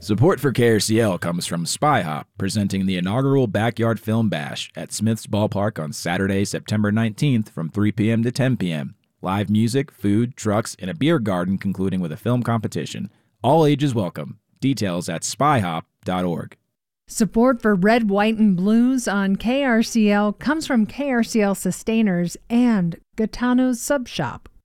Support for KRCL comes from Spy Hop, presenting the inaugural Backyard Film Bash at Smith's Ballpark on Saturday, September 19th from 3 p.m. to 10 p.m. Live music, food, trucks, and a beer garden concluding with a film competition. All ages welcome. Details at spyhop.org. Support for Red, White, and Blues on KRCL comes from KRCL Sustainers and Gaetano's Sub Shop.